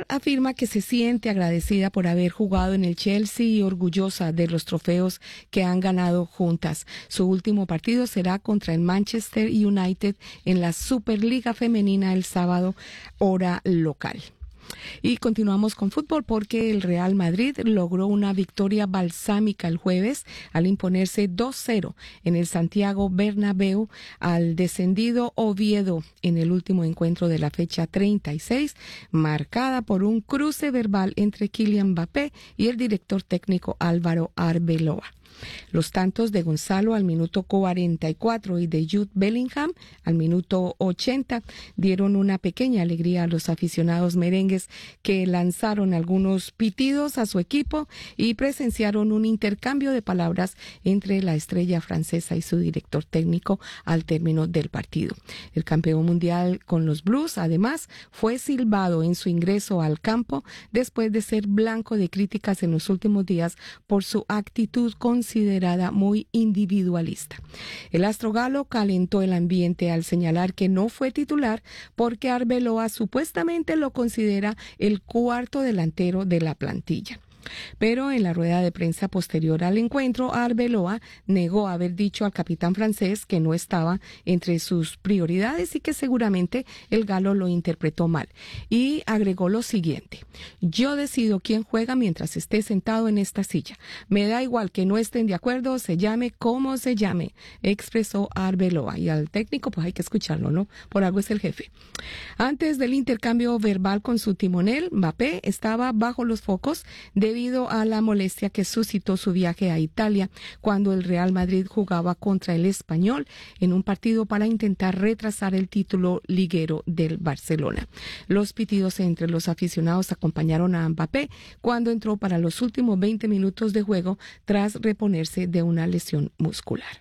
Tuchel afirma que se siente agradecida por haber jugado en el Chelsea y orgullosa de los trofeos que han ganado juntas. Su último partido será contra el Manchester United en la Superliga Femenina el sábado, hora local. Y continuamos con fútbol porque el Real Madrid logró una victoria balsámica el jueves al imponerse 2-0 en el Santiago Bernabéu al descendido Oviedo en el último encuentro de la fecha 36, marcada por un cruce verbal entre Kylian Mbappé y el director técnico Álvaro Arbeloa. Los tantos de Gonzalo al minuto 44 y de Jude Bellingham al minuto 80 dieron una pequeña alegría a los aficionados merengues que lanzaron algunos pitidos a su equipo y presenciaron un intercambio de palabras entre la estrella francesa y su director técnico al término del partido. El campeón mundial con los Blues, además, fue silbado en su ingreso al campo después de ser blanco de críticas en los últimos días por su actitud considerada muy individualista. El astro galo calentó el ambiente al señalar que no fue titular porque Arbeloa supuestamente lo considera el cuarto delantero de la plantilla. Pero en la rueda de prensa posterior al encuentro, Arbeloa negó haber dicho al capitán francés que no estaba entre sus prioridades y que seguramente el galo lo interpretó mal. Y agregó lo siguiente: yo decido quién juega mientras esté sentado en esta silla. Me da igual que no estén de acuerdo, se llame como se llame, expresó Arbeloa. Y al técnico pues hay que escucharlo, ¿no? Por algo es el jefe. Antes del intercambio verbal con su timonel, Mbappé estaba bajo los focos debido a la molestia que suscitó su viaje a Italia cuando el Real Madrid jugaba contra el Español en un partido para intentar retrasar el título liguero del Barcelona. Los pitidos entre los aficionados acompañaron a Mbappé cuando entró para los últimos 20 minutos de juego tras reponerse de una lesión muscular.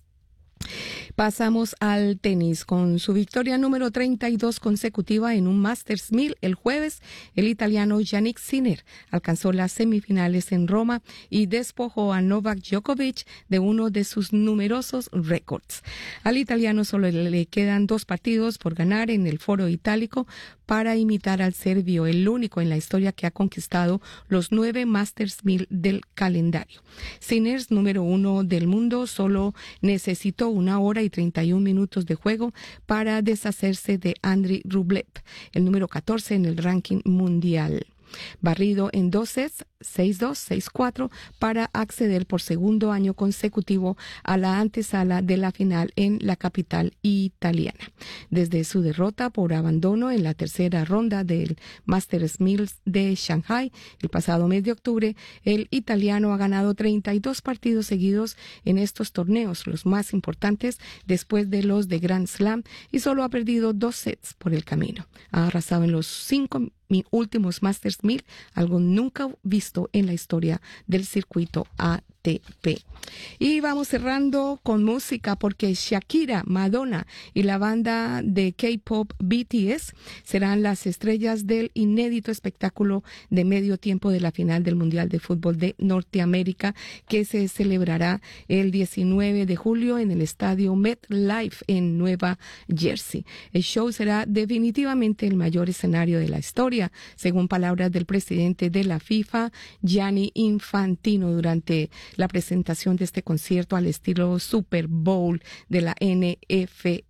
Pasamos al tenis. Con su victoria número 32 consecutiva en un Masters 1000 el jueves, el italiano Jannik Sinner alcanzó las semifinales en Roma y despojó a Novak Djokovic de uno de sus numerosos récords. Al italiano solo le quedan 2 partidos por ganar en el Foro Itálico para imitar al serbio, el único en la historia que ha conquistado los 9 Masters 1000 del calendario. Sinner, número 1 del mundo, solo necesitó 1 hora y 31 minutos de juego para deshacerse de Andriy Rublev, el número 14 en el ranking mundial. Barrido en 2 sets, 6-2, 6-4, para acceder por segundo año consecutivo a la antesala de la final en la capital italiana. Desde su derrota por abandono en la tercera ronda del Masters 1000 de Shanghai el pasado mes de octubre, el italiano ha ganado 32 partidos seguidos en estos torneos, los más importantes después de los de Grand Slam, y solo ha perdido 2 sets por el camino. Ha arrasado en los 5 últimos Masters 1000, algo nunca visto en la historia del circuito ATP. Y vamos cerrando con música porque Shakira, Madonna y la banda de K-pop BTS serán las estrellas del inédito espectáculo de medio tiempo de la final del Mundial de Fútbol de Norteamérica, que se celebrará el 19 de julio en el estadio MetLife en Nueva Jersey. El show será definitivamente el mayor escenario de la historia, según palabras del presidente de la FIFA, Gianni Infantino, durante la presentación de este concierto al estilo Super Bowl de la NFL.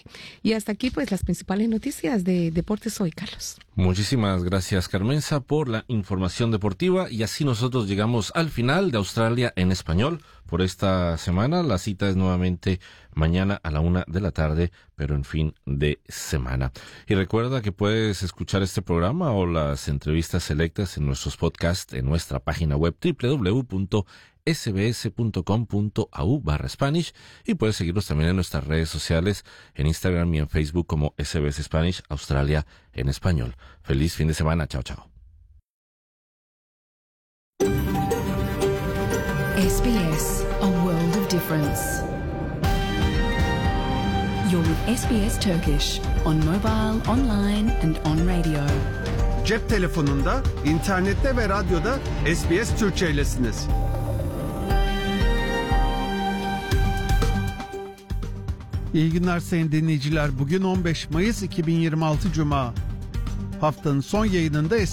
Y hasta aquí pues las principales noticias de deportes hoy, Carlos. Muchísimas gracias, Carmenza, por la información deportiva, y así nosotros llegamos al final de Australia en español por esta semana. La cita es nuevamente mañana a la 1 de la tarde, pero en fin de semana. Y recuerda que puedes escuchar este programa o las entrevistas selectas en nuestros podcasts en nuestra página web www.sbs.com.au/Spanish, y puedes seguirnos también en nuestras redes sociales, en Instagram y en Facebook como SBS Spanish Australia en español. Feliz fin de semana. Chao, chao. SBS, a world of difference. You're with SBS Turkish on mobile, online and on radio. Cep telefonunda, internette ve radyoda SBS Türkçe'ylesiniz. İyi günler sayın dinleyiciler. Bugün 15 Mayıs 2026 Cuma. Haftanın son yayınında